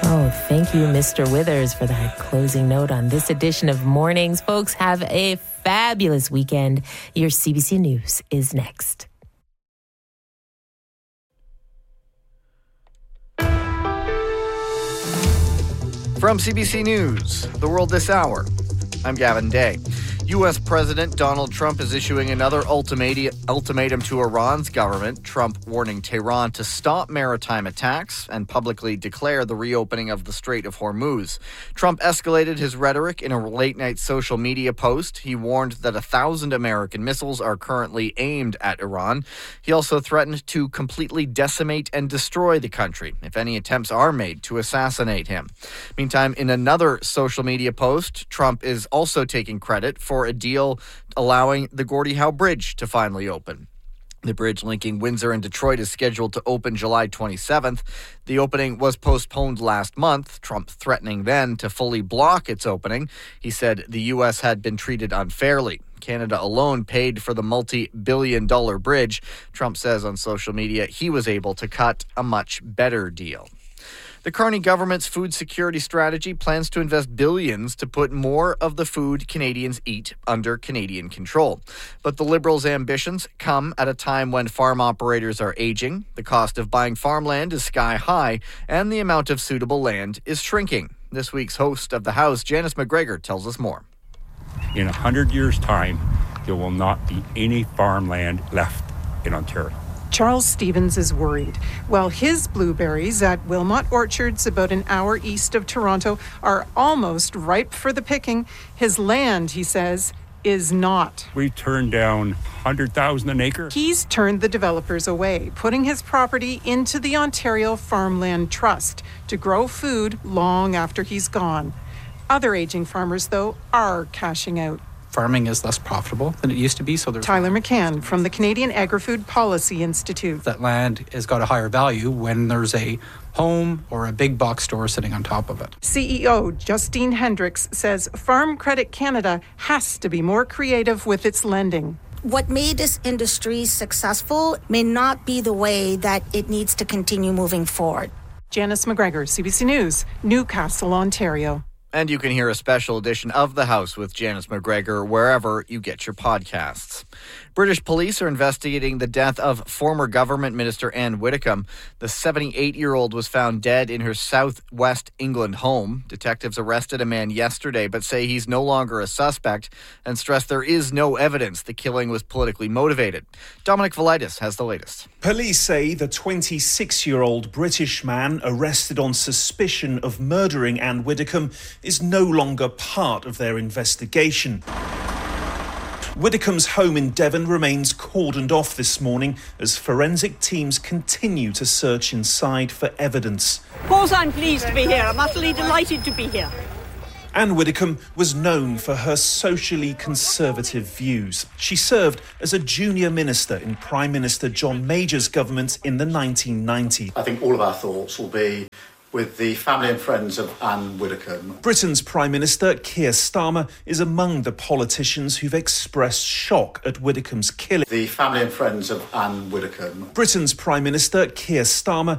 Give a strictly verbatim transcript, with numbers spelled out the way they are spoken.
Oh, thank you, Mister Withers, for that closing note on this edition of Mornings. Folks, have a fabulous weekend. Your C B C News is next. From C B C News, The World This Hour, I'm Gavin Day. U S President Donald Trump is issuing another ultimati- ultimatum to Iran's government, Trump warning Tehran to stop maritime attacks and publicly declare the reopening of the Strait of Hormuz. Trump escalated his rhetoric in a late-night social media post. He warned that a thousand American missiles are currently aimed at Iran. He also threatened to completely decimate and destroy the country if any attempts are made to assassinate him. Meantime, in another social media post, Trump is also taking credit for a deal allowing the Gordie Howe Bridge to finally open. The bridge linking Windsor and Detroit is scheduled to open July twenty-seventh. The opening was postponed last month, Trump threatening then to fully block its opening. He said the U S had been treated unfairly. Canada alone paid for the multi-billion dollar bridge. Trump says on social media he was able to cut a much better deal. The Carney government's food security strategy plans to invest billions to put more of the food Canadians eat under Canadian control. But the Liberals' ambitions come at a time when farm operators are aging, the cost of buying farmland is sky high, and the amount of suitable land is shrinking. This week's host of the House, Janice McGregor, tells us more. In a hundred years' time, there will not be any farmland left in Ontario. Charles Stevens is worried. While his blueberries at Wilmot Orchards, about an hour east of Toronto, are almost ripe for the picking, his land, he says, is not. We turned down one hundred thousand an acre. He's turned the developers away, putting his property into the Ontario Farmland Trust to grow food long after he's gone. Other aging farmers, though, are cashing out. Farming is less profitable than it used to be. So there's Tyler McCann from the Canadian Agri-Food Policy Institute. That land has got a higher value when there's a home or a big box store sitting on top of it. C E O Justine Hendricks says Farm Credit Canada has to be more creative with its lending. What made this industry successful may not be the way that it needs to continue moving forward. Janice McGregor, C B C News, Newcastle, Ontario. And you can hear a special edition of The House with Janice McGregor wherever you get your podcasts. British police are investigating the death of former government minister Anne Widdecombe. The seventy-eight-year-old was found dead in her southwest England home. Detectives arrested a man yesterday but say he's no longer a suspect and stress there is no evidence the killing was politically motivated. Dominic Velitis has the latest. Police say the twenty-six-year-old British man arrested on suspicion of murdering Anne Widdecombe is no longer part of their investigation. Widdecombe's home in Devon remains cordoned off this morning as forensic teams continue to search inside for evidence. Of course I'm pleased to be here. I'm utterly delighted to be here. Anne Widdecombe was known for her socially conservative views. She served as a junior minister in Prime Minister John Major's government in the nineteen nineties. I think all of our thoughts will be with the family and friends of Anne Widdecombe. Britain's Prime Minister Keir Starmer is among the politicians who've expressed shock at Widdecombe's killing. The family and friends of Anne Widdecombe. Britain's Prime Minister Keir Starmer